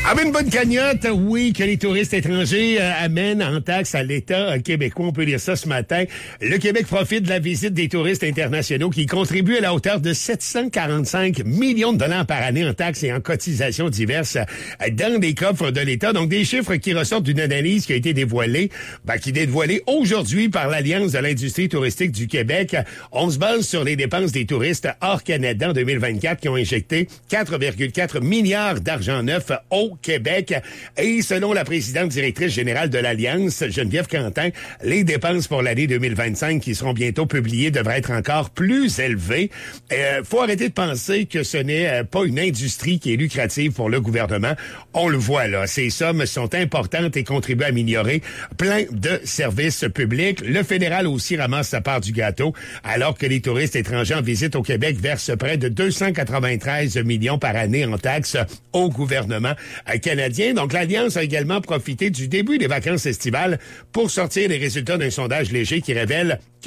Avec une bonne cagnotte, oui, que les touristes étrangers amènent en taxes à l'État québécois. On peut lire ça ce matin. Le Québec profite de la visite des touristes internationaux qui contribuent à la hauteur de 745 millions de dollars par année en taxes et en cotisations diverses dans les coffres de l'État. Donc, des chiffres qui ressortent d'une analyse qui a été dévoilée, qui est dévoilée aujourd'hui par l'Alliance de l'industrie touristique du Québec. On se base sur les dépenses des touristes hors Canada en 2024 qui ont injecté 4,4 milliards d'argent neuf au Québec. Et selon la présidente directrice générale de l'Alliance, Geneviève Quentin, les dépenses pour l'année 2025 qui seront bientôt publiées devraient être encore plus élevées. Faut arrêter de penser que ce n'est pas une industrie qui est lucrative pour le gouvernement. On le voit là. Ces sommes sont importantes et contribuent à améliorer plein de services publics. Le fédéral aussi ramasse sa part du gâteau, alors que les touristes étrangers en visite au Québec versent près de 293 millions par année en taxes au gouvernement canadien. Donc, l'Alliance a également profité du début des vacances estivales pour sortir les résultats d'un sondage léger qui révèle que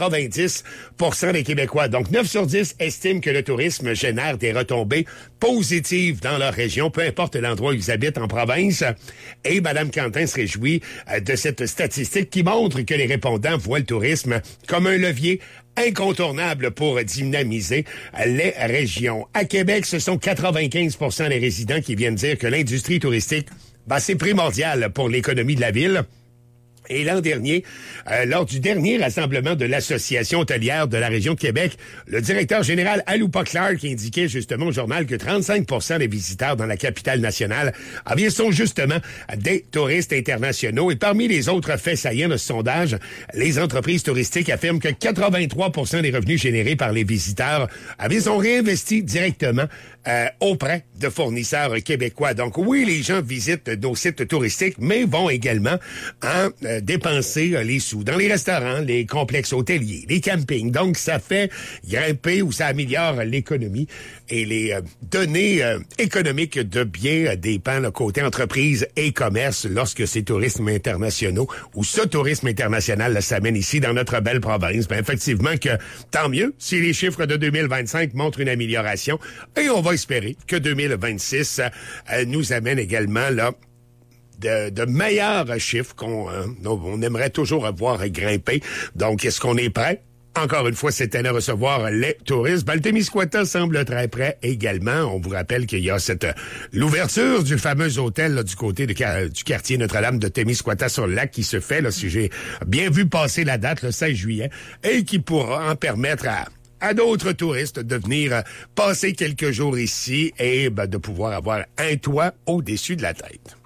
90% des Québécois, donc 9 sur 10, estiment que le tourisme génère des retombées positives dans leur région, peu importe l'endroit où ils habitent en province. Et Mme Quentin se réjouit de cette statistique qui montre que les répondants voient le tourisme comme un levier incontournable pour dynamiser les régions. À Québec, ce sont 95% des résidents qui viennent dire que l'industrie touristique, c'est primordial pour l'économie de la ville. Et l'an dernier, lors du dernier rassemblement de l'Association hôtelière de la région de Québec, le directeur général Aloupa Clark indiquait justement au journal que 35% des visiteurs dans la capitale nationale sont justement des touristes internationaux. Et parmi les autres faits saillants de ce sondage, les entreprises touristiques affirment que 83% des revenus générés par les visiteurs sont réinvestis directement auprès de fournisseurs québécois. Donc oui, les gens visitent nos sites touristiques, mais vont également dépenser les sous dans les restaurants, les complexes hôteliers, les campings. Donc, ça fait grimper ou ça améliore l'économie et les données économiques de bien des pans côté entreprise et commerce lorsque ces tourismes internationaux ou ce tourisme international s'amène ici dans notre belle province. Effectivement que tant mieux si les chiffres de 2025 montrent une amélioration et on va espérer que 2026 nous amène également là de meilleurs chiffres on aimerait toujours voir grimper. Donc, est-ce qu'on est prêt? Encore une fois, cette année, à recevoir les touristes. Le Témiscouata semble très prêt également. On vous rappelle qu'il y a l'ouverture du fameux hôtel là, du côté du quartier Notre-Dame de Témiscouata-sur-le-Lac qui se fait, là, si j'ai bien vu passer la date, le 16 juillet, et qui pourra en permettre à d'autres touristes de venir passer quelques jours ici et de pouvoir avoir un toit au-dessus de la tête.